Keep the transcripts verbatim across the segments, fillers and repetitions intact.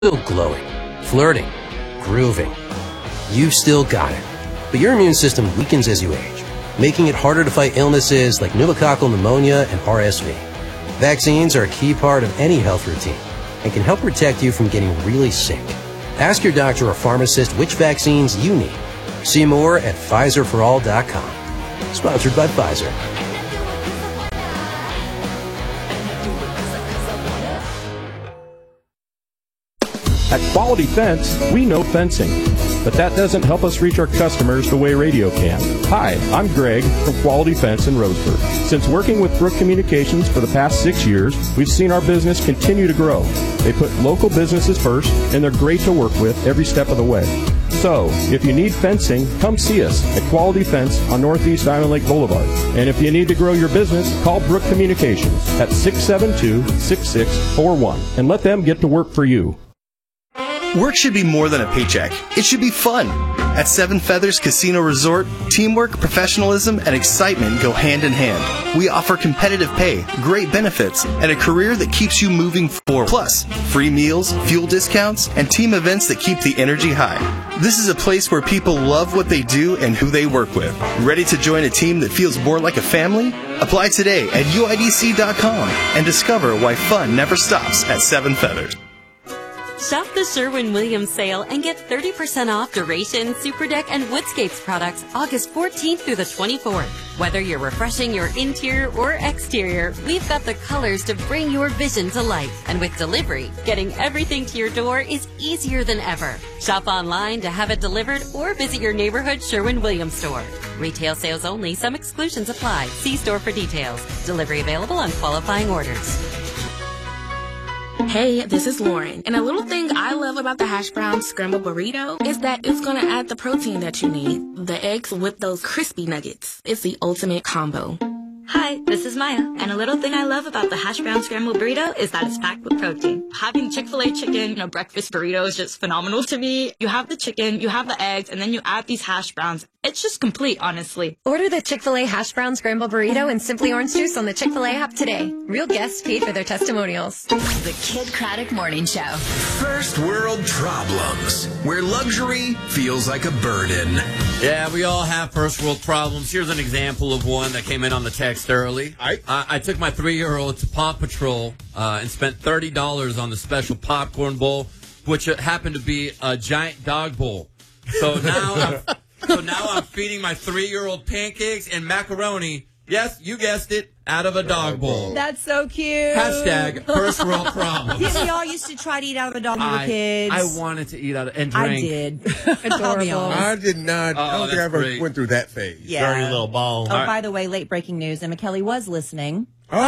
still glowing, flirting, grooving. You've still got it. But your immune system weakens as you age, making it harder to fight illnesses like pneumococcal pneumonia and R S V. Vaccines are a key part of any health routine and can help protect you from getting really sick. Ask your doctor or pharmacist which vaccines you need. See more at Pfizer for all dot com. Sponsored by Pfizer. At Quality Fence, we know fencing, but that doesn't help us reach our customers the way radio can. Hi, I'm Greg from Quality Fence in Roseburg. Since working with Brook Communications for the past six years, we've seen our business continue to grow. They put local businesses first, and they're great to work with every step of the way. So, if you need fencing, come see us at Quality Fence on Northeast Island Lake Boulevard. And if you need to grow your business, call Brook Communications at six seven two, six six four one and let them get to work for you. Work should be more than a paycheck. It should be fun. At Seven Feathers Casino Resort, teamwork, professionalism, and excitement go hand in hand. We offer competitive pay, great benefits, and a career that keeps you moving forward. Plus, free meals, fuel discounts, and team events that keep the energy high. This is a place where people love what they do and who they work with. Ready to join a team that feels more like a family? Apply today at U I D C dot com and discover why fun never stops at Seven Feathers. Shop the Sherwin-Williams sale and get thirty percent off Duration, Super Deck, and Woodscapes products August fourteenth through the twenty-fourth. Whether you're refreshing your interior or exterior, we've got the colors to bring your vision to life. And with delivery, getting everything to your door is easier than ever. Shop online to have it delivered or visit your neighborhood Sherwin-Williams store. Retail sales only. Some exclusions apply. See store for details. Delivery available on qualifying orders. Hey, this is Lauren, and a little thing I love about the hash brown scrambled burrito is that it's going to add the protein that you need. The eggs with those crispy nuggets. It's the ultimate combo. Hi, this is Maya, and a little thing I love about the hash brown scrambled burrito is that it's packed with protein. Having Chick-fil-A chicken in a breakfast burrito is just phenomenal to me. You have the chicken, you have the eggs, and then you add these hash browns. It's just complete, honestly. Order the Chick-fil-A hash brown scrambled burrito and Simply Orange Juice on the Chick-fil-A app today. Real guests paid for their testimonials. The Kid Craddock Morning Show. First world problems, where luxury feels like a burden. Yeah, we all have first world problems. Here's an example of one that came in on the text early. I, I, I took my three-year-old to Paw Patrol uh, and spent thirty dollars on the special popcorn bowl, which happened to be a giant dog bowl. So now I'm... So now I'm feeding my three-year-old pancakes and macaroni. Yes, you guessed it, out of a dog bowl. That's so cute. Hashtag first world problems. Didn't we all used to try to eat out of a dog when we were kids? I wanted to eat out of and drink. I did. Adorable. I did not. Oh, I don't think I ever great. went through that phase. Yeah. Dirty little ball. Oh, by the way, late breaking news. Emma Kelly was listening.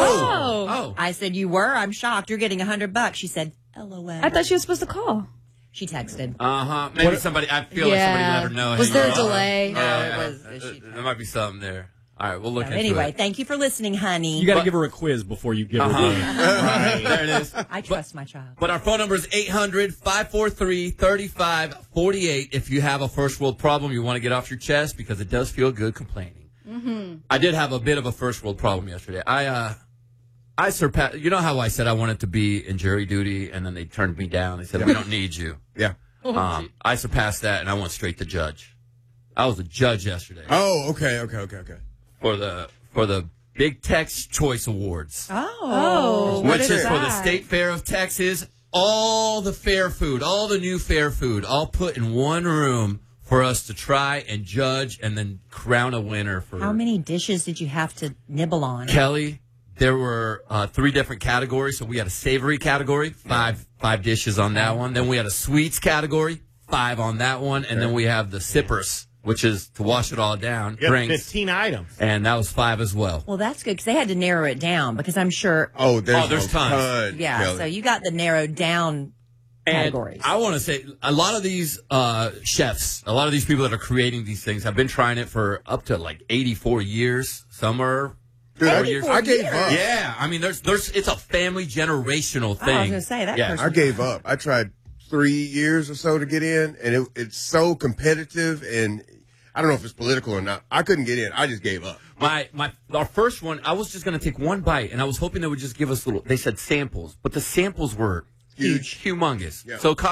Oh. Oh. I said, you were? I'm shocked. You're getting a hundred bucks. She said, LOL. I thought she was supposed to call. She texted. Uh-huh. Maybe what? somebody, I feel yeah. like somebody let her know. Was hey, there a uh, delay? No, yeah, it was. uh, She there might be something there. All right, we'll look so into anyway, it. thank you for listening, honey. You got to but, give her a quiz before you give uh-huh. her the... Right, there it is. I trust but, my child. But our phone number is eight hundred, five four three, three five four eight if you have a first world problem you want to get off your chest, because it does feel good complaining. Mm-hmm. I did have a bit of a first world problem yesterday. I, uh... I surpassed, you know how I said I wanted to be in jury duty, and then they turned me down. They said, yeah. we don't need you. Yeah. Um, I surpassed that, and I went straight to judge. I was a judge yesterday. Oh, okay, okay, okay, okay. For the for the Big Tex Choice Awards. Oh. oh Which is, is for the State Fair of Texas. All the fair food, all the new fair food, all put in one room for us to try and judge and then crown a winner. For How many dishes did you have to nibble on? Kelly, there were uh, three different categories. So we had a savory category, five five dishes on that one. Then we had a sweets category, five on that one. And then we have the sippers, which is to wash it all down, you drinks. fifteen items. And that was five as well. Well, that's good, because they had to narrow it down, because I'm sure... Oh, there's, oh, there's a tons. ton. Yeah, Kelly. so you got the narrowed down categories. And I want to say a lot of these uh, chefs, a lot of these people that are creating these things have been trying it for up to like eighty-four years. Some are... Dude, I, years. I gave up. Yeah, I mean, there's, there's, it's a family generational thing. Oh, I was going to say, that yeah. person... I gave up. I tried three years or so to get in, and it, it's so competitive, and I don't know if it's political or not. I couldn't get in. I just gave up. My, my, our first one, I was just going to take one bite, and I was hoping they would just give us little, they said samples, but the samples were Huge. humongous. Yeah. So